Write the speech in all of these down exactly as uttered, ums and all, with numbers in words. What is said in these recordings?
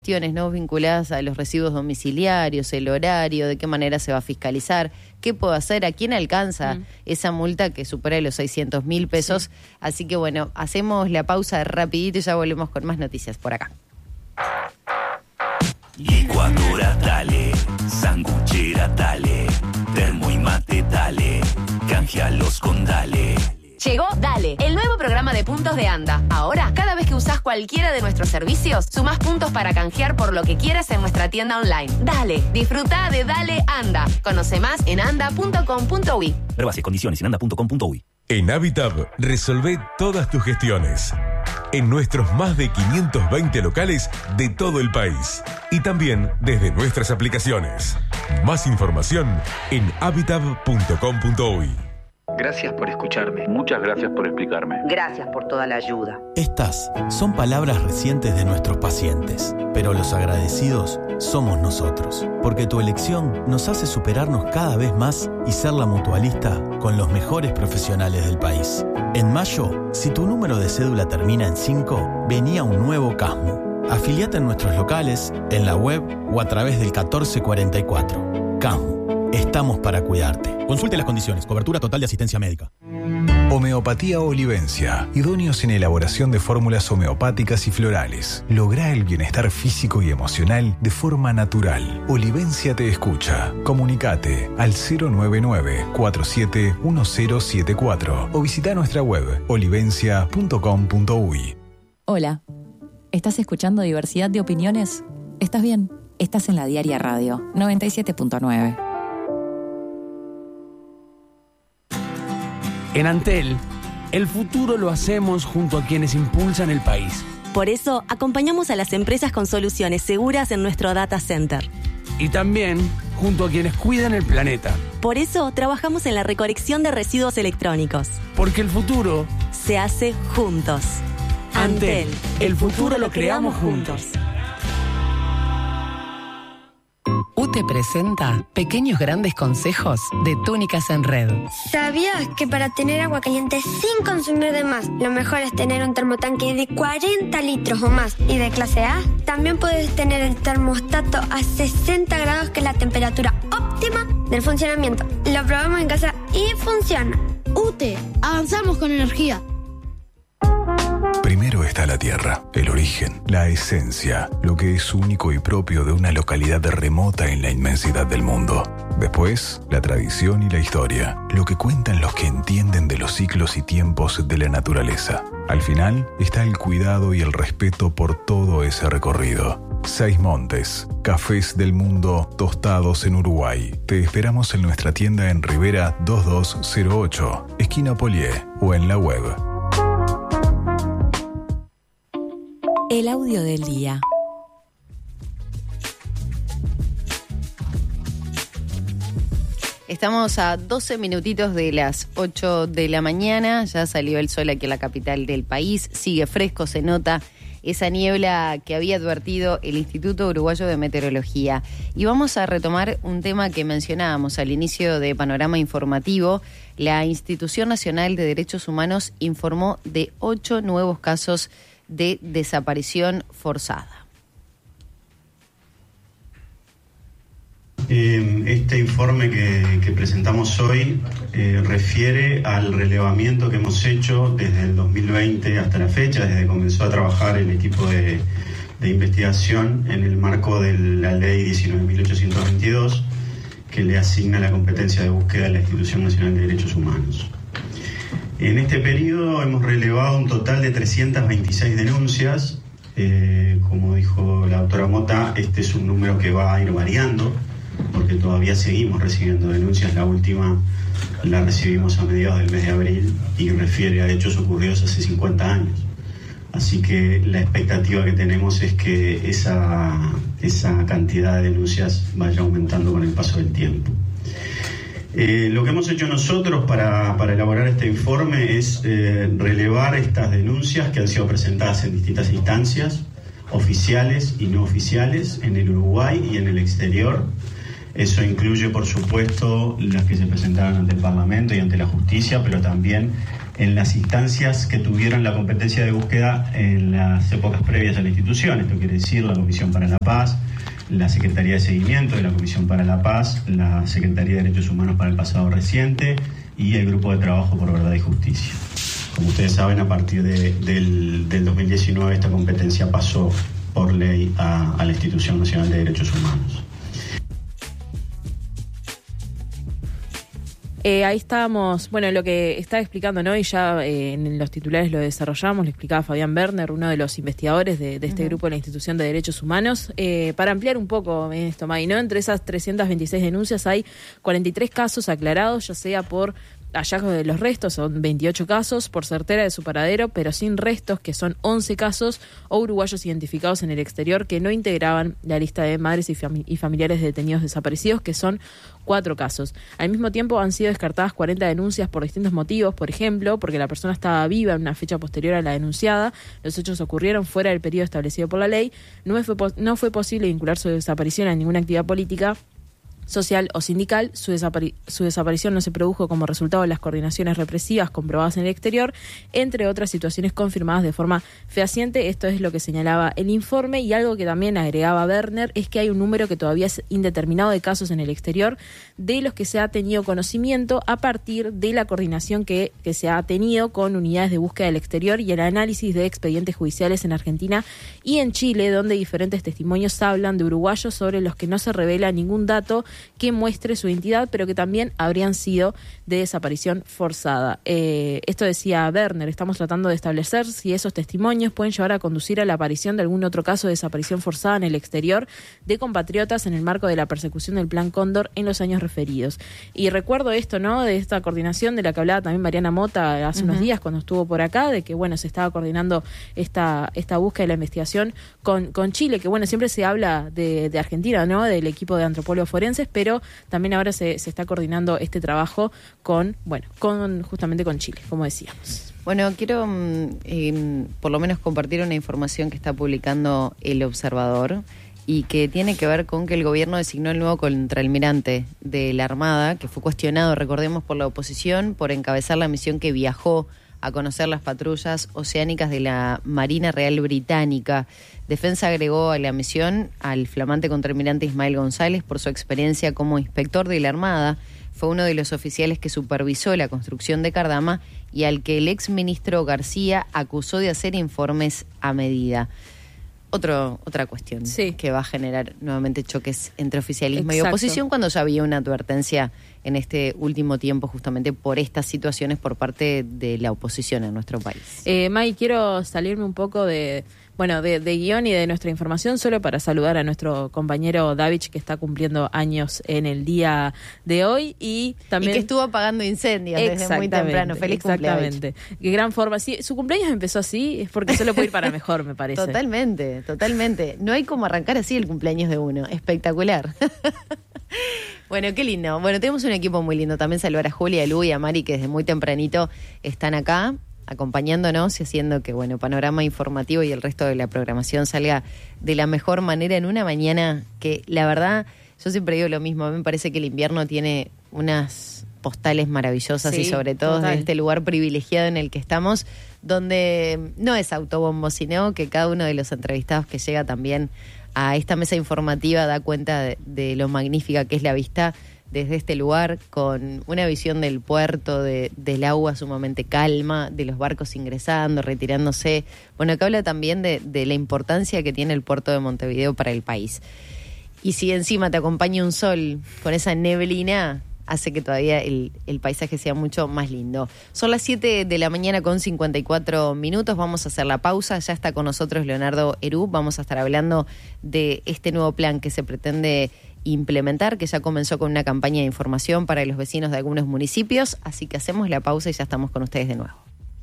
cuestiones, ¿no?, vinculadas a los residuos domiciliarios, el horario, de qué manera se va a fiscalizar, qué puedo hacer, a quién alcanza mm. esa multa que supera los seiscientos mil pesos. Sí. Así que bueno, hacemos la pausa rapidito y ya volvemos con más noticias por acá. Licuadora dale, sanguchera dale, termo y mate dale, canjealos con dale. Llegó Dale, el nuevo programa de puntos de ANDA. Ahora, cada vez que usás cualquiera de nuestros servicios, sumás puntos para canjear por lo que quieras en nuestra tienda online. Dale, disfruta de Dale ANDA. Conoce más en anda punto com punto uy. Ver bases, condiciones en anda punto com punto uy. En Habitab, resolvé todas tus gestiones. En nuestros más de quinientos veinte locales de todo el país. Y también desde nuestras aplicaciones. Más información en habitab punto com punto uy. Gracias por escucharme. Muchas gracias por explicarme. Gracias por toda la ayuda. Estas son palabras recientes de nuestros pacientes, pero los agradecidos somos nosotros, porque tu elección nos hace superarnos cada vez más y ser la mutualista con los mejores profesionales del país. En mayo, si tu número de cédula termina en cinco, venía un nuevo CASMU. Afiliate en nuestros locales, en la web o a través del catorce cuarenta y cuatro. CASMU. Estamos para cuidarte. Consulte las condiciones. Cobertura total de asistencia médica. Homeopatía Olivencia. Idóneos en elaboración de fórmulas homeopáticas y florales. Logra el bienestar físico y emocional de forma natural. Olivencia te escucha. Comunicate al cero nueve nueve, cuatro siete uno cero siete cuatro o visita nuestra web olivencia punto com punto uy. Hola. ¿Estás escuchando Diversidad de Opiniones? ¿Estás bien? Estás en la Diaria Radio noventa y siete punto nueve. En Antel, el futuro lo hacemos junto a quienes impulsan el país. Por eso, acompañamos a las empresas con soluciones seguras en nuestro data center. Y también junto a quienes cuidan el planeta. Por eso, trabajamos en la recolección de residuos electrónicos. Porque el futuro se hace juntos. Antel, el futuro lo creamos juntos. U T E presenta Pequeños Grandes Consejos de Túnicas en Red. ¿Sabías que para tener agua caliente sin consumir de más, lo mejor es tener un termotanque de cuarenta litros o más y de clase A? También puedes tener el termostato a sesenta grados, que es la temperatura óptima del funcionamiento. Lo probamos en casa y funciona. U T E, avanzamos con energía. Primero está la tierra, el origen, la esencia, lo que es único y propio de una localidad remota en la inmensidad del mundo. Después, la tradición y la historia, lo que cuentan los que entienden de los ciclos y tiempos de la naturaleza. Al final está el cuidado y el respeto por todo ese recorrido. Seis Montes, cafés del mundo tostados en Uruguay. Te esperamos en nuestra tienda en Rivera dos dos cero ocho, esquina Polié, o en la web. El audio del día. Estamos a doce minutitos de las ocho de la mañana. Ya salió el sol aquí en la capital del país. Sigue fresco, se nota esa niebla que había advertido el Instituto Uruguayo de Meteorología. Y vamos a retomar un tema que mencionábamos al inicio de Panorama Informativo. La Institución Nacional de Derechos Humanos informó de ocho nuevos casos de desaparición forzada. Eh, este informe que, que presentamos hoy eh, refiere al relevamiento que hemos hecho desde el dos mil veinte hasta la fecha, desde que comenzó a trabajar el equipo de, de investigación en el marco de la ley diecinueve mil ochocientos veintidós, que le asigna la competencia de búsqueda a la Institución Nacional de Derechos Humanos. En este periodo hemos relevado un total de trescientas veintiséis denuncias. Eh, como dijo la doctora Mota, este es un número que va a ir variando, porque todavía seguimos recibiendo denuncias. La última la recibimos a mediados del mes de abril y refiere a hechos ocurridos hace cincuenta años. Así que la expectativa que tenemos es que esa, esa cantidad de denuncias vaya aumentando con el paso del tiempo. Eh, lo que hemos hecho nosotros para, para elaborar este informe es eh, relevar estas denuncias que han sido presentadas en distintas instancias, oficiales y no oficiales, en el Uruguay y en el exterior. Eso incluye, por supuesto, las que se presentaron ante el Parlamento y ante la justicia, pero también en las instancias que tuvieron la competencia de búsqueda en las épocas previas a la institución. Esto quiere decir la Comisión para la Paz, la Secretaría de Seguimiento de la Comisión para la Paz, la Secretaría de Derechos Humanos para el Pasado Reciente y el Grupo de Trabajo por Verdad y Justicia. Como ustedes saben, a partir de, del, del dos mil diecinueve esta competencia pasó por ley a, a la Institución Nacional de Derechos Humanos. Eh, ahí estábamos, bueno, lo que estaba explicando, ¿no? Y ya eh, en los titulares lo desarrollamos, lo explicaba Fabián Werner, uno de los investigadores de, de este uh-huh. grupo de la Institución de Derechos Humanos. Eh, para ampliar un poco esto, May, ¿no? Entre esas trescientas veintiséis denuncias hay cuarenta y tres casos aclarados, ya sea por hallazgos de los restos, son veintiocho casos, por certera de su paradero, pero sin restos, que son once casos, o uruguayos identificados en el exterior que no integraban la lista de madres y, fami- y familiares de detenidos desaparecidos, que son cuatro casos. Al mismo tiempo han sido descartadas cuarenta denuncias por distintos motivos, por ejemplo, porque la persona estaba viva en una fecha posterior a la denunciada, los hechos ocurrieron fuera del periodo establecido por la ley, no fue, po- no fue posible vincular su desaparición a ninguna actividad política, social o sindical, su, desapari- su desaparición no se produjo como resultado de las coordinaciones represivas comprobadas en el exterior, entre otras situaciones confirmadas de forma fehaciente. Esto es lo que señalaba el informe, y algo que también agregaba Werner es que hay un número que todavía es indeterminado de casos en el exterior de los que se ha tenido conocimiento a partir de la coordinación que, que se ha tenido con unidades de búsqueda del exterior y el análisis de expedientes judiciales en Argentina y en Chile, donde diferentes testimonios hablan de uruguayos sobre los que no se revela ningún dato que muestre su identidad, pero que también habrían sido de desaparición forzada. Eh, esto decía Werner, estamos tratando de establecer si esos testimonios pueden llevar a conducir a la aparición de algún otro caso de desaparición forzada en el exterior de compatriotas en el marco de la persecución del Plan Cóndor en los años referidos. Y recuerdo esto, ¿no?, de esta coordinación de la que hablaba también Mariana Mota hace uh-huh. unos días cuando estuvo por acá, de que, bueno, se estaba coordinando esta, esta búsqueda y la investigación con, con Chile, que, bueno, siempre se habla de, de Argentina, ¿no?, del equipo de antropólogos forenses, pero también ahora se, se está coordinando este trabajo con, bueno, con justamente con Chile, como decíamos. Bueno, quiero eh, por lo menos compartir una información que está publicando El Observador y que tiene que ver con que el gobierno designó el nuevo contraalmirante de la Armada, que fue cuestionado, recordemos, por la oposición por encabezar la misión que viajó a conocer las patrullas oceánicas de la Marina Real Británica. Defensa agregó a la misión al flamante contraalmirante Ismael González por su experiencia como inspector de la Armada. Fue uno de los oficiales que supervisó la construcción de Cardama y al que el exministro García acusó de hacer informes a medida. Otro, otra cuestión sí. que va a generar nuevamente choques entre oficialismo Exacto. y oposición, cuando ya había una advertencia en este último tiempo justamente por estas situaciones por parte de la oposición en nuestro país. Eh, May, quiero salirme un poco de... Bueno, de, de guión y de nuestra información, solo para saludar a nuestro compañero Davich, que está cumpliendo años en el día de hoy, y también... Y que estuvo apagando incendios desde muy temprano. Feliz exactamente. cumpleaños. Qué gran forma. Si su cumpleaños empezó así, es porque solo puede ir para mejor, me parece. Totalmente, totalmente. No hay como arrancar así el cumpleaños de uno. Espectacular. Bueno, qué lindo. Bueno, tenemos un equipo muy lindo. También saludar a Julia, a Lu y a Mari, que desde muy tempranito están acá, acompañándonos y haciendo que, bueno, Panorama Informativo y el resto de la programación salga de la mejor manera en una mañana que, la verdad, yo siempre digo lo mismo, a mí me parece que el invierno tiene unas postales maravillosas sí, y sobre todo total. de este lugar privilegiado en el que estamos, donde no es autobombo, sino que cada uno de los entrevistados que llega también a esta mesa informativa da cuenta de, de lo magnífica que es la vista desde este lugar, con una visión del puerto, de, del agua sumamente calma, de los barcos ingresando, retirándose. Bueno, que habla también de, de la importancia que tiene el puerto de Montevideo para el país. Y si encima te acompaña un sol con esa neblina, hace que todavía el, el paisaje sea mucho más lindo. Son las siete de la mañana con cincuenta y cuatro minutos, vamos a hacer la pausa. Ya está con nosotros Leonardo Herú, vamos a estar hablando de este nuevo plan que se pretende implementar, que ya comenzó con una campaña de información para los vecinos de algunos municipios, así que hacemos la pausa y ya estamos con ustedes de nuevo.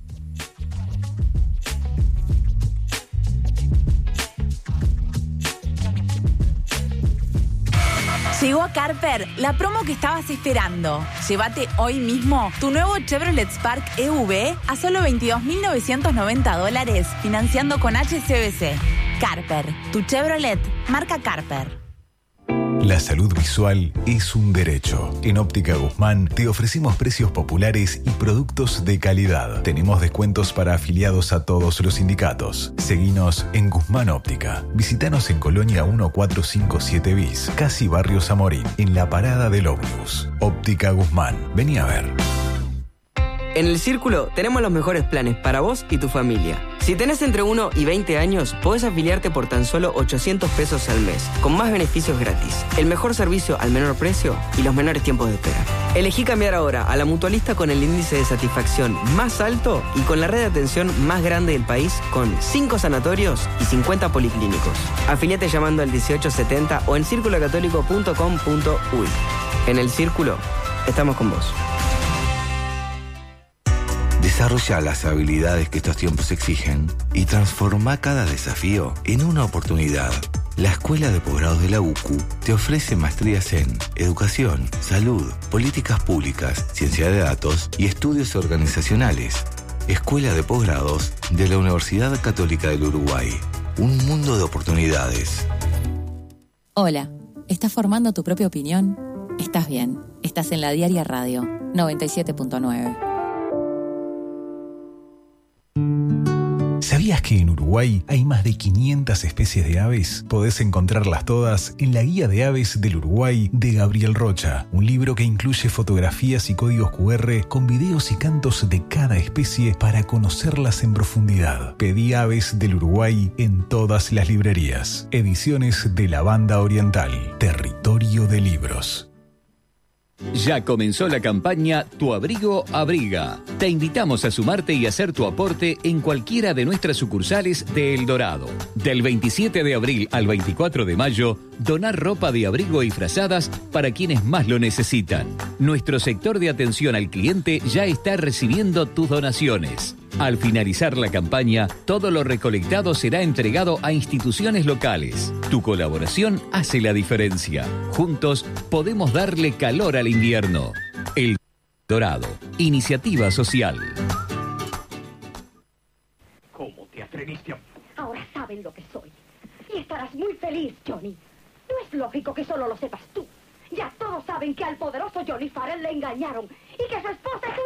Llegó a Carper la promo que estabas esperando. Llévate hoy mismo tu nuevo Chevrolet Spark E V a solo veintidós mil novecientos noventa dólares, financiando con H S B C. Carper, tu Chevrolet, marca Carper. La salud visual es un derecho. En Óptica Guzmán te ofrecemos precios populares y productos de calidad. Tenemos descuentos para afiliados a todos los sindicatos. Seguinos en Guzmán Óptica. Visítanos en Colonia mil cuatrocientos cincuenta y siete bis, casi Barrio Zamorín, en la parada del ómnibus. Óptica Guzmán. Vení a ver. En El Círculo tenemos los mejores planes para vos y tu familia. Si tenés entre uno y veinte años, podés afiliarte por tan solo ochocientos pesos al mes, con más beneficios gratis, el mejor servicio al menor precio y los menores tiempos de espera. Elegí cambiar ahora a la mutualista con el índice de satisfacción más alto y con la red de atención más grande del país, con cinco sanatorios y cincuenta policlínicos. Afiliate llamando al dieciocho setenta o en círculo católico punto com punto uy. En El Círculo, estamos con vos. Desarrolla las habilidades que estos tiempos exigen y transforma cada desafío en una oportunidad. La Escuela de Posgrados de la U C U te ofrece maestrías en Educación, Salud, Políticas Públicas, Ciencia de Datos y Estudios Organizacionales. Escuela de Posgrados de la Universidad Católica del Uruguay. Un mundo de oportunidades. Hola, ¿estás formando tu propia opinión? Estás bien, estás en la Diaria Radio noventa y siete punto nueve. ¿Sabías que en Uruguay hay más de quinientas especies de aves? Podés encontrarlas todas en la Guía de Aves del Uruguay de Gabriel Rocha, un libro que incluye fotografías y códigos cu erre con videos y cantos de cada especie para conocerlas en profundidad. Pedí Aves del Uruguay en todas las librerías. Ediciones de la Banda Oriental, territorio de libros. Ya comenzó la campaña Tu Abrigo Abriga. Te invitamos a sumarte y hacer tu aporte en cualquiera de nuestras sucursales de El Dorado. Del veintisiete de abril al veinticuatro de mayo, donar ropa de abrigo y frazadas para quienes más lo necesitan. Nuestro sector de atención al cliente ya está recibiendo tus donaciones. Al finalizar la campaña, todo lo recolectado será entregado a instituciones locales. Tu colaboración hace la diferencia. Juntos podemos darle calor al invierno. El Dorado, iniciativa social. ¿Cómo te atreviste a...? Ahora saben lo que soy. Y estarás muy feliz, Johnny. No es lógico que solo lo sepas tú. Ya todos saben que al poderoso Johnny Farrell le engañaron y que su esposa es